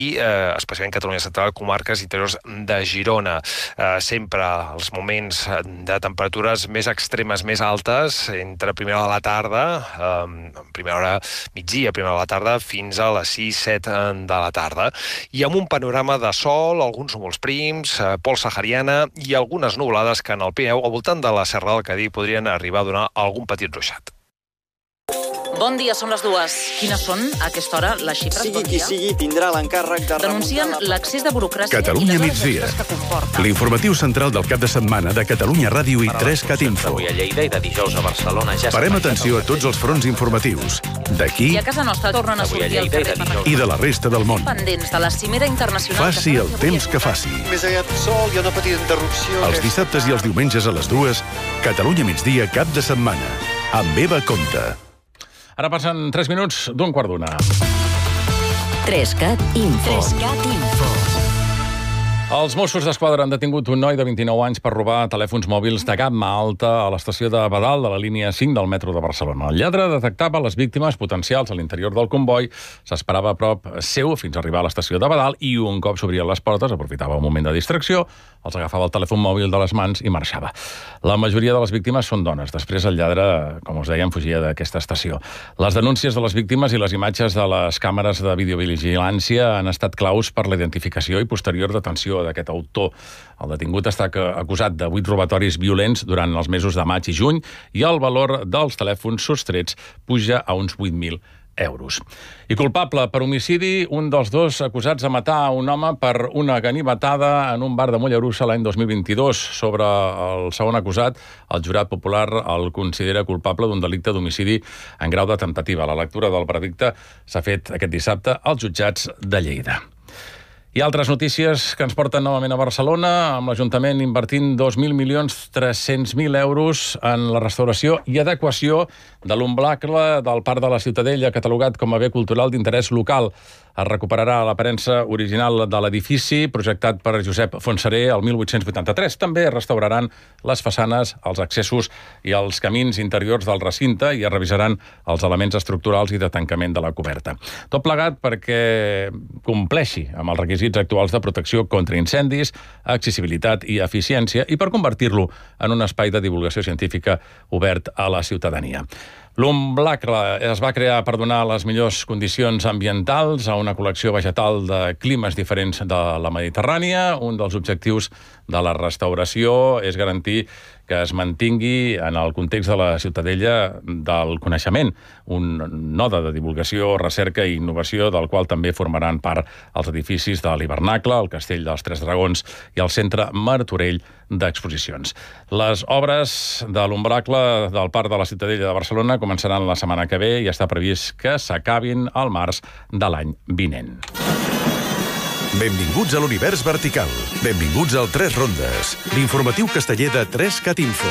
i especialment Catalunya Central, comarques interiors de Girona. Sempre els moments de temperatures més extremes, més altes, entre primera hora de la tarda, primera hora migdia, primera hora de la tarda, fins a les 6-7 de la tarda. I amb un panorama de sol, alguns núvols prims, pols sahariana i algunes nuvolades que en el Pirineu, al voltant de la Serra del Cadí, podrien arribar a donar algun petit ruixat. Bon dia, són les 2. Quines són, a aquesta hora, les xifres? Sigui qui sigui, tindrà l'encàrrec de denuncien l'accés de burocràcia Catalunya migdia. L'informatiu central del cap de setmana de Catalunya Ràdio i 3CAT Info. Avui a Lleida i de dijous a Barcelona ja... Parem atenció a tots els fronts informatius. D'aquí i a casa nostra tornen a sortir al carrer i de la resta del món. Pendents de la cimera internacional... Faci el temps que faci. Més aviat sol, hi ha una petita interrupció... Els dissabtes i els diumenges a les 2, Catalunya migdia, cap de setmana. Amb Eva Comte. Ara passen 3 minuts d'un quart d'una. 3CAT Info. 3CAT Info. Els Mossos d'Esquadra han detingut un noi de 29 anys per robar telèfons mòbils de gamma alta a l'estació de Badal de la línia 5 del metro de Barcelona. El lladre detectava les víctimes potencials a l'interior del comboi, s'esperava a prop seu fins a arribar a l'estació de Badal i un cop s'obrien les portes, aprofitava un moment de distracció, els agafava el telèfon mòbil de les mans i marxava. La majoria de les víctimes són dones. Després el lladre, com us dèiem, fugia d'aquesta estació. Les denúncies de les víctimes i les imatges de les càmeres de videovigilància han estat claus per la identificació i posterior detenció d'aquest autor. El detingut està acusat de 8 robatoris violents durant els mesos de maig i juny i el valor dels telèfons sostrets puja a uns 8.000 euros. I culpable per homicidi, un dels dos acusats de matar un home per una ganivetada en un bar de Mollerussa l'any 2022. Sobre el segon acusat, el jurat popular el considera culpable d'un delicte d'homicidi en grau de temptativa. La lectura del veredicte s'ha fet aquest dissabte als jutjats de Lleida. I altres notícies que ens porten novament a Barcelona, amb l'Ajuntament invertint 2.300.000 euros en la restauració i adequació de l'ombracle del Parc de la Ciutadella, catalogat com a bé cultural d'interès local. Es recuperarà l'aparença original de l'edifici, projectat per Josep Fontseré el 1883. També es restauraran les façanes, els accessos i els camins interiors del recinte i es revisaran els elements estructurals i de tancament de la coberta. Tot plegat perquè compleixi amb els requisits actuals de protecció contra incendis, accessibilitat i eficiència i per convertir-lo en un espai de divulgació científica obert a la ciutadania. L'ombracle es va crear per donar les millors condicions ambientals a una col·lecció vegetal de climes diferents de la Mediterrània. Un dels objectius de la restauració és garantir que es mantingui en el context de la Ciutadella del coneixement, un node de divulgació, recerca i innovació del qual també formaran part els edificis de l'Hivernacle, el Castell dels Tres Dragons i el Centre Martorell d'Exposicions. Les obres de l'ombracle del Parc de la Ciutadella de Barcelona començaran la setmana que ve i està previst que s'acabin al març de l'any vinent. Benvinguts a l'univers vertical. Benvinguts al 3 Rondes, l'informatiu casteller de 3CAT Info.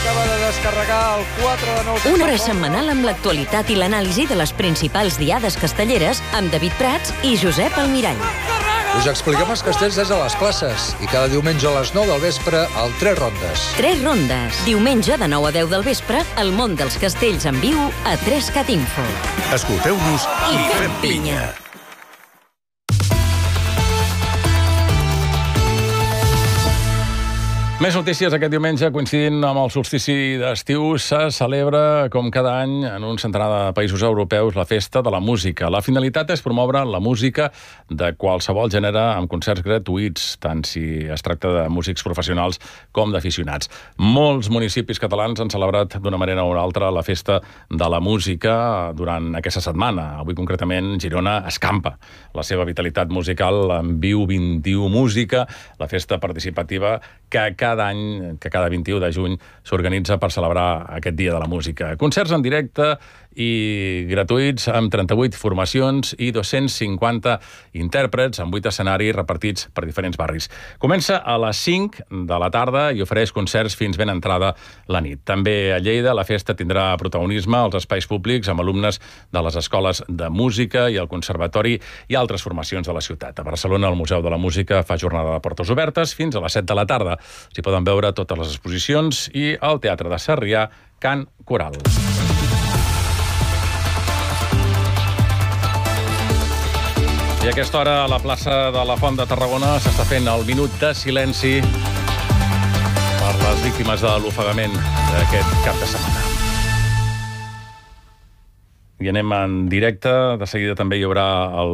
Una hora setmanal amb l'actualitat i l'anàlisi de les principals diades castelleres amb David Prats i Josep Almirall. Us expliquem els castells des de les places i cada diumenge a les 9 del vespre al 3 Rondes. 3 Rondes. Diumenge de 9 a 10 del vespre, el món dels castells en viu a 3CAT Info. Escolteu-nos i fem pinya. Més notícies aquest diumenge, coincidint amb el solstici d'estiu, se celebra, com cada any, en un centenar de països europeus, la Festa de la Música. La finalitat és promoure la música de qualsevol gènere amb concerts gratuïts, tant si es tracta de músics professionals com d'aficionats. Molts municipis catalans han celebrat d'una manera o una altra la Festa de la Música durant aquesta setmana. Avui, concretament, Girona escampa la seva vitalitat musical amb Viu 21 Música, la festa participativa que cada 21 de juny s'organitza per celebrar aquest Dia de la Música. Concerts en directe i gratuïts amb 38 formacions i 250 intèrprets en 8 escenaris repartits per diferents barris. Comença a les 5 de la tarda i ofereix concerts fins ben entrada la nit. També a Lleida la festa tindrà protagonisme als espais públics amb alumnes de les escoles de música i el conservatori i altres formacions de la ciutat. A Barcelona el Museu de la Música fa jornada de portes obertes fins a les 7 de la tarda. S'hi poden veure totes les exposicions i al Teatre de Sarrià, Cant Coral. I a aquesta hora, a la plaça de la Font de Tarragona, s'està fent el minut de silenci per les víctimes de l'ofegament d'aquest cap de setmana. I anem en directe. De seguida també hi haurà el